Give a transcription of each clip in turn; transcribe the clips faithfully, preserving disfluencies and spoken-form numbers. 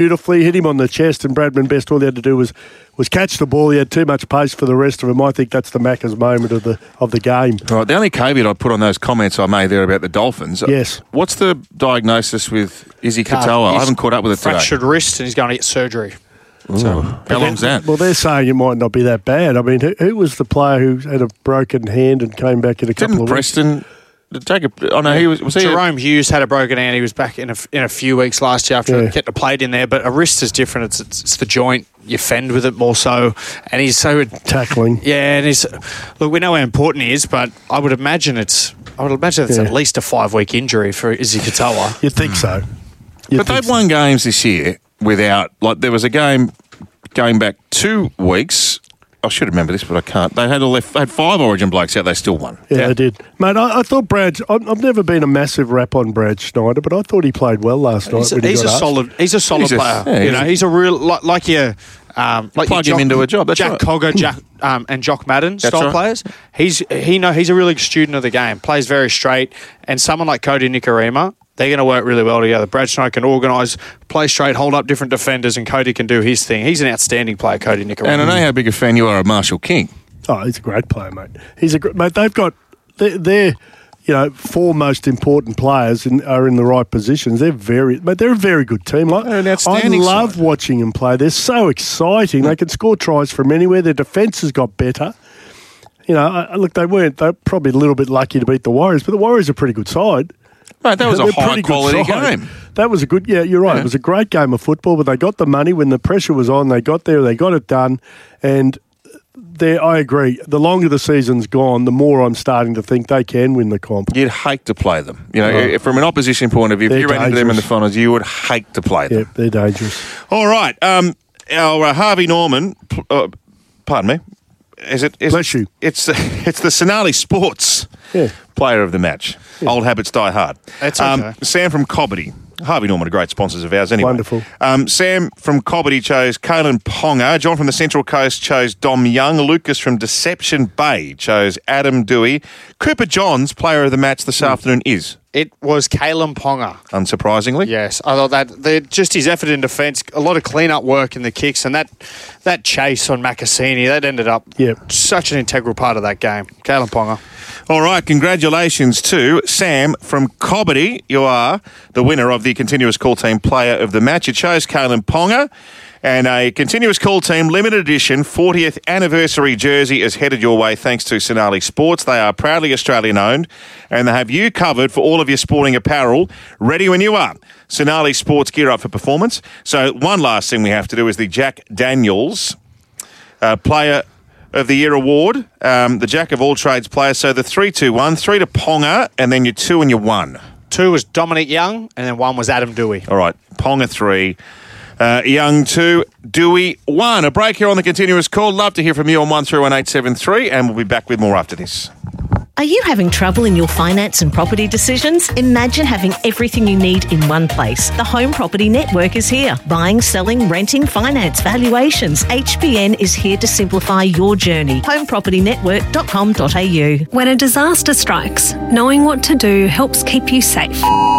beautifully, hit him on the chest, and Bradman Best, all he had to do was, was catch the ball. He had too much pace for the rest of them. I think that's the Macca's moment of the of the game. Right, the only caveat I put on those comments I made there about the Dolphins. Yes. What's the diagnosis with Izzy Katoa? Uh, I haven't caught up with it today. Fractured wrist, and he's going to get surgery. So, how long's that? Well, they're saying it might not be that bad. I mean, who, who was the player who had a broken hand and came back in a couple Didn't of Preston weeks? take a... Oh, no, he was... was he Jerome a, Hughes had a broken hand. He was back in a, in a few weeks last year after Yeah. getting a plate in there. But a wrist is different. It's, it's it's the joint. You fend with it more so. And he's so... Tackling. Yeah, and he's... Look, we know how important he is, but I would imagine it's... I would imagine it's Yeah. at least a five-week injury for Izzy Katoa. You'd think so. You'd But think they've so. won games this year without... Like, there was a game going back two weeks... I should remember this, but I can't. They had a left, had five Origin blokes out. They still won. Yeah, Yeah. they did. Mate, I, I thought Brad... I've I've never been a massive rap on Brad Schneider, but I thought he played well last He's, night. when he he's a got asked. solid. He's a solid He's a- player. yeah, you he's know, a- he's a real like, like your um, like Plug your him into a job, that's Jack right. Cogger, Jack um, and Jock Madden That's style right. players. He's he know he's a really good student of the game. Plays very straight, and someone like Cody Nikorima, they're going to work really well together. Brad Schneider can organise, play straight, hold up different defenders, and Cody can do his thing. He's an outstanding player, Cody Nikorima. And I know how big a fan you are of Marshall King. Oh, he's a great player, mate. He's a gr- mate. They've got their, their you know, four most important players in, are in the right positions. They're very, mate. They're a very good team. Like, They're an I outstanding love side. watching them play. They're so exciting. They can score tries from anywhere. Their defence has got better. You know, I, I- look, they weren't. They're probably a little bit lucky to beat the Warriors, but the Warriors are a pretty good side. Mate, that was They're a pretty good high-quality side. game. That was a good, yeah, you're right. Yeah. It was a great game of football, but they got the money when the pressure was on. They got there, they got it done, and there, I agree. The longer the season's gone, the more I'm starting to think they can win the comp. You'd hate to play them. You know, Oh. from an opposition point of view, if They're you ran into them in the dangerous. finals, you would hate to play them. Yeah, they're dangerous. All right. Um, our uh, Harvey Norman, p- uh, pardon me, is it? Is Bless you. It's it's the Sonali Sports Yeah. player of the match. Old habits die hard. That's um, okay. Sam from Cobbity. Harvey Norman are great sponsors of ours anyway. Wonderful. Um, Sam from Cobbity chose Kalen Ponga. John from the Central Coast chose Dom Young. Lucas from Deception Bay chose Adam Dewey. Cooper Johns, player of the match this afternoon, is, It was Kalen Ponga. unsurprisingly. Yes, I thought that they're just his effort in defence, a lot of clean-up work in the kicks, and that that chase on Macassini, that ended up Yep. such an integral part of that game. Kalen Ponga. All right, congratulations to Sam from Cobbity. You are the winner of the Continuous Call Team Player of the Match. You chose Kalen Ponga, and a Continuous Call Team limited edition fortieth anniversary jersey is headed your way thanks to Sonali Sports. They are proudly Australian owned, and they have you covered for all of your sporting apparel, ready when you are. Sonali Sports, gear up for performance. So one last thing we have to do is the Jack Daniels uh, Player of the Year award, um, the Jack of all trades player. So the three two one, three to Ponga, and then your two and your one. Two was Dominic Young, and then one was Adam Dewey. All right, Ponga three, uh, Young two, Dewey one. A break here on the Continuous Call. Love to hear from you on one three one eight seven three, and we'll be back with more after this. Are you having trouble in your finance and property decisions? Imagine having everything you need in one place. The Home Property Network is here. Buying, selling, renting, finance, valuations. H B N is here to simplify your journey. home property network dot com dot a u. When a disaster strikes, knowing what to do helps keep you safe.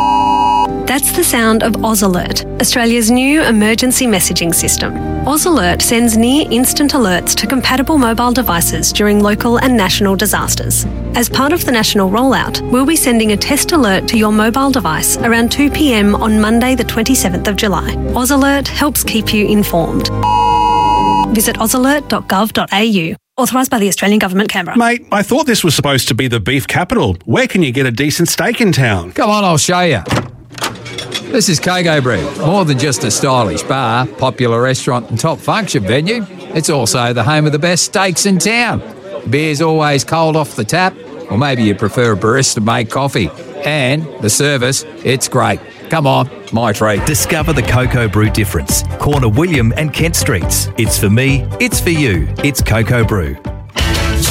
That's the sound of Oz Alert, Australia's new emergency messaging system. Oz Alert sends near-instant alerts to compatible mobile devices during local and national disasters. As part of the national rollout, we'll be sending a test alert to your mobile device around two p m on Monday the twenty-seventh of July. Oz Alert helps keep you informed. Visit oz alert dot gov dot a u. Authorised by the Australian Government, Canberra. Mate, I thought this was supposed to be the beef capital. Where can you get a decent steak in town? Come on, I'll show you. This is Kogo Brew. More than just a stylish bar, popular restaurant and top function venue, it's also the home of the best steaks in town. Beer's always cold off the tap, or maybe you prefer a barista-made coffee. And the service, it's great. Come on, my treat. Discover the Cocoa Brew difference. Corner William and Kent Streets. It's for me, it's for you. It's Cocoa Brew.